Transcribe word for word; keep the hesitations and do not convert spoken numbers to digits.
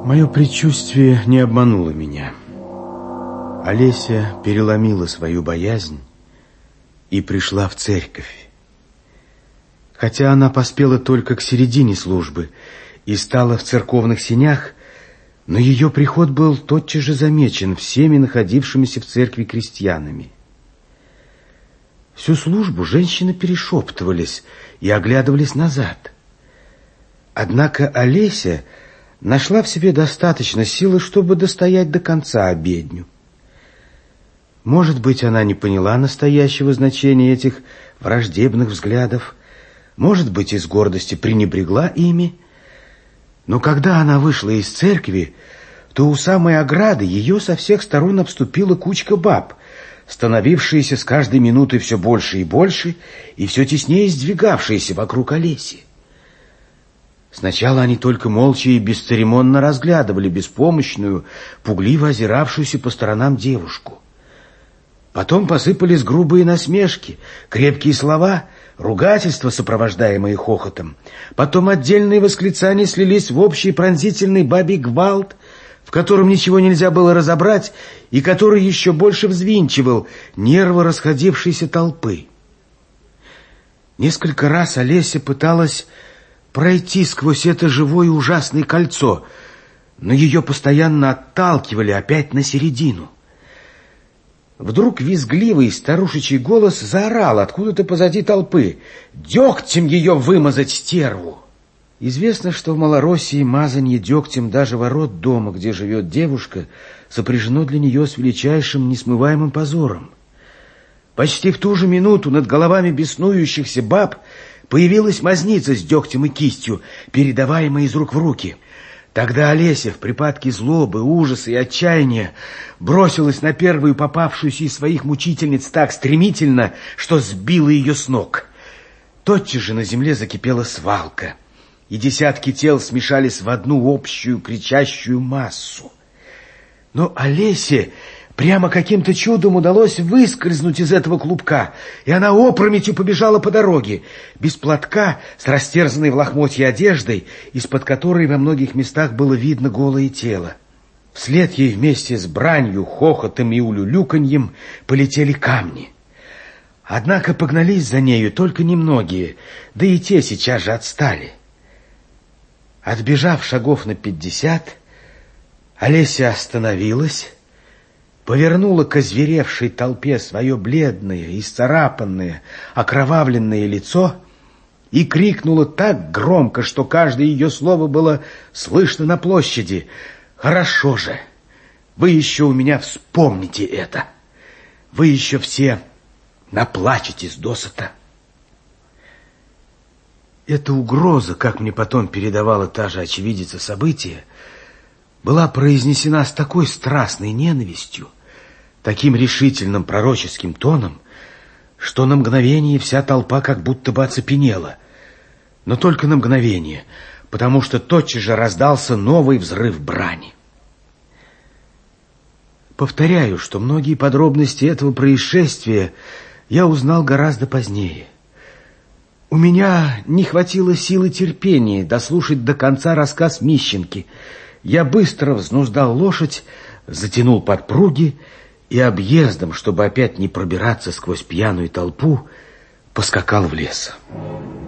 Мое предчувствие не обмануло меня. Олеся переломила свою боязнь и пришла в церковь. Хотя она поспела только к середине службы и стала в церковных сенях, но ее приход был тотчас же замечен всеми находившимися в церкви крестьянами. Всю службу женщины перешептывались и оглядывались назад. Однако Олеся нашла в себе достаточно силы, чтобы достоять до конца обедню. Может быть, она не поняла настоящего значения этих враждебных взглядов, может быть, из гордости пренебрегла ими, но когда она вышла из церкви, то у самой ограды ее со всех сторон обступила кучка баб, становившиеся с каждой минутой все больше и больше, и все теснее сдвигавшиеся вокруг Олеси. Сначала они только молча и бесцеремонно разглядывали беспомощную, пугливо озиравшуюся по сторонам девушку. Потом посыпались грубые насмешки, крепкие слова, ругательства, сопровождаемые хохотом. Потом отдельные восклицания слились в общий пронзительный бабий гвалт, в котором ничего нельзя было разобрать и который еще больше взвинчивал нервы расходившейся толпы. Несколько раз Олеся пыталась пройти сквозь это живое ужасное кольцо, но ее постоянно отталкивали опять на середину. Вдруг визгливый старушечий голос заорал откуда-то позади толпы: «Дегтем ее вымазать, стерву!» Известно, что в Малороссии мазанье дегтем даже ворот дома, где живет девушка, сопряжено для нее с величайшим несмываемым позором. Почти в ту же минуту над головами беснующихся баб появилась мазница с дегтем и кистью, передаваемая из рук в руки. Тогда Олеся в припадке злобы, ужаса и отчаяния бросилась на первую попавшуюся из своих мучительниц так стремительно, что сбила ее с ног. Тотчас же на земле закипела свалка, и десятки тел смешались в одну общую кричащую массу. Но Олесе прямо каким-то чудом удалось выскользнуть из этого клубка, и она опрометью побежала по дороге, без платка, с растерзанной в лохмотье одеждой, из-под которой во многих местах было видно голое тело. Вслед ей вместе с бранью, хохотом и улюлюканьем полетели камни. Однако погнались за нею только немногие, да и те сейчас же отстали. Отбежав шагов на пятьдесят, Олеся остановилась, повернула к озверевшей толпе свое бледное, исцарапанное, окровавленное лицо и крикнула так громко, что каждое ее слово было слышно на площади: «Хорошо же, вы еще у меня вспомните это, вы еще все наплачетесь досыта». Эта угроза, как мне потом передавала та же очевидица события, была произнесена с такой страстной ненавистью, таким решительным пророческим тоном, что на мгновение вся толпа как будто бы оцепенела. Но только на мгновение, потому что тотчас же раздался новый взрыв брани. Повторяю, что многие подробности этого происшествия я узнал гораздо позднее. У меня не хватило силы терпения дослушать до конца рассказ Мищенки. Я быстро взнуздал лошадь, затянул подпруги и объездом, чтобы опять не пробираться сквозь пьяную толпу, поскакал в лес.